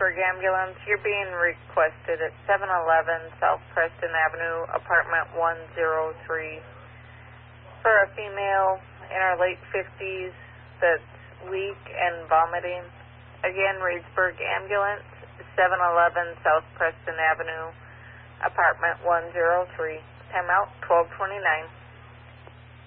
Reedsburg Ambulance. You're being requested at 711 South Preston Avenue, apartment 103, for a female in her late 50s that's weak and vomiting. Again, Reedsburg Ambulance, 711 South Preston Avenue, apartment 103. Time out, 12:29.